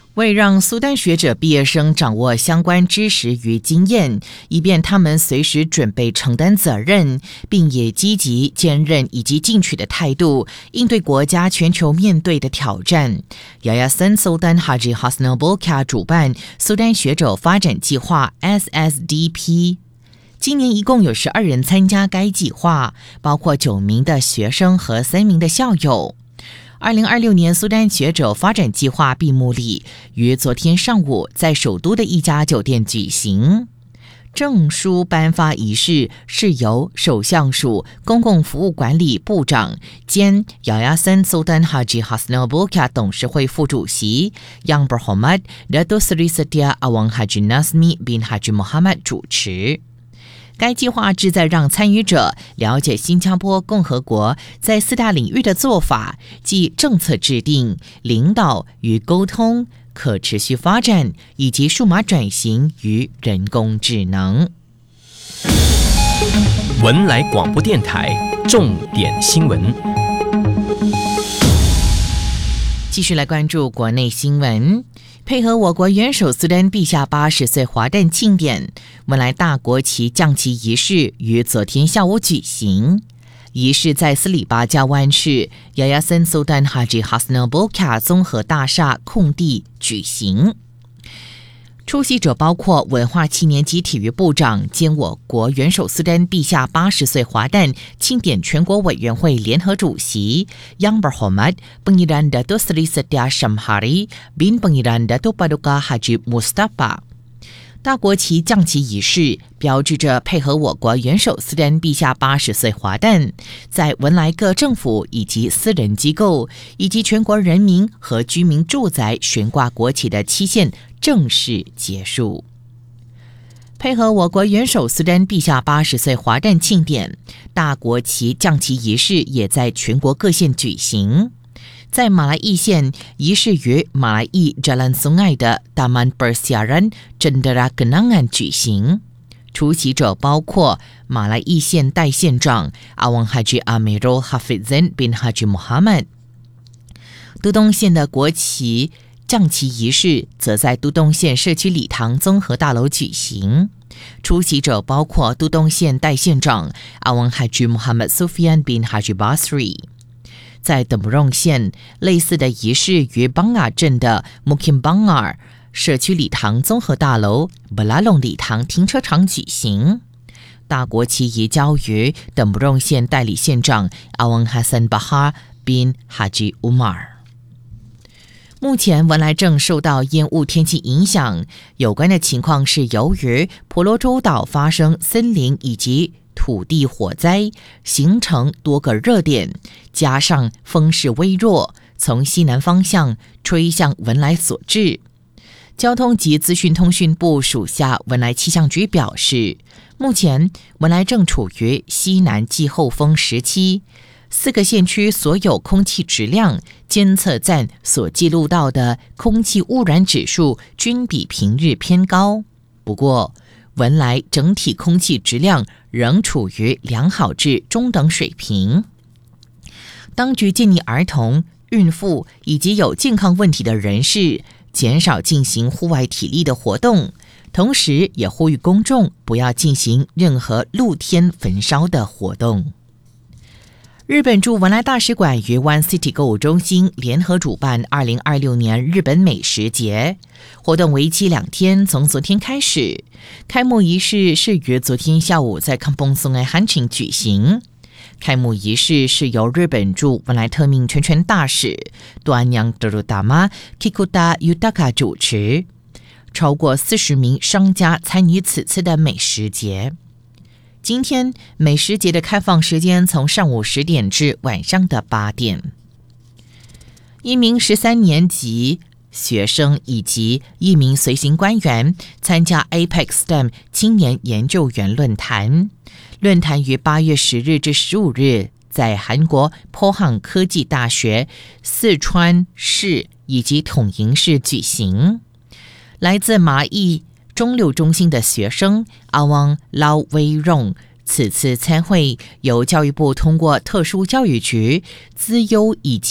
为让苏丹学者毕业生掌握相关知识与经验，以便他们随时准备承担责任，并以积极、坚韧以及进取的态度应对国家全球面对的挑战。Yayasan Sultan Haji Hassanal Bolkiah 主办苏丹学者发展计划 SSDP。今年一共有12人参加该计划，包括9名的学生和3名的校友。2026年苏丹学者发展计划闭幕礼于昨天上午在首都的一家酒店举行。证书颁发仪式是由首相署公共服务管理部长兼Yayasan Sultan Haji Hassanal Bolkiah 董事会副主席 Yang Berhormat Datuk Seri Setia Awang Haji Nazmi bin Haji Muhammad 主持。该计划旨在让参与者了解新加坡共和国在4大领域的做法，即政策制定、领导与沟通、可持续发展以及数码转型与人工智能。 文莱广播电台重点新闻， 继续来关注国内新闻。配合我国元首苏丹陛下80岁华诞庆典，文莱大国旗降旗仪式于昨天下午举行。仪式在斯里巴加湾市 Yayasan Sultan Haji Hassanal Bolkiah 综合大厦空地举行。出席者包括文化青年及体育部长兼我国元首苏丹陛下80岁华诞庆典全国委员会联合主席 Yang Berhormat Pengiran Datuk Seri Setia Shamhari bin Pengiran Datuk Paduka Haji Mustafa。大国旗降旗仪式标志着配合我国元首苏丹陛下80岁华诞，在文莱各政府以及私人机构以及全国人民和居民住宅悬挂国旗的期限正式结束。配合我国元首苏丹陛下80岁华诞庆典，大国旗降旗仪式也在全国各县举行。在马来裔县，仪式于马来裔 Jalan Sungai 的 Taman Persiaran Cendera Kenangan 举行。出席者包括马来裔县代县长 Awang Haji Amirul Hafizin bin Haji Muhammad。都东县的国旗降旗仪式则在都东县社区礼堂综合大楼举行。出席者包括都东县代县长 Awang Haji Muhammad Sufyan bin Haji Basri。在德姆荣县，类似的仪式于邦雅镇的 Mukim Bangar 社区礼堂综合大楼 Belalong 礼堂停车场举行。大国旗移交于德姆荣县代理县长 Awang Hassan Bahar bin Haji Umar。目前文莱正受到烟雾天气影响，有关的情况是由于婆罗洲岛发生森林以及土地火灾，形成多个热点，加上风势微弱，从西南方向吹向文莱所致。交通及资讯通讯部属下文莱气象局表示，目前文莱正处于西南季候风时期，4个县区所有空气质量监测站所记录到的空气污染指数均比平日偏高。不过文莱整体空气质量仍处于良好至中等水平。当局建议儿童、孕妇以及有健康问题的人士减少进行户外体力的活动，同时也呼吁公众不要进行任何露天焚烧的活动。日本驻文莱大使馆与 One City 购物中心联合主办2026年日本美食节，活动为期2天，从昨天开始。开幕仪式是于昨天下午在康崩松爱汉城举行。开幕仪式是由日本驻文莱特命全权大使端阳德鲁达玛 Kikuta Yutaka 主持，超过40名商家参与此次的美食节。今天美食节的开放时间从上午10点至晚上的8点。一名13年级学生以及一名随行官员参加 APEC STEM 青年研究员论坛。论坛于8月10日至15日在韩国坡汉科技大学四川市以及统营市举行。来自马裔中六中心的学生 Awang Lau Wei Rong 此次参会由教育部通过特殊教育局资优以及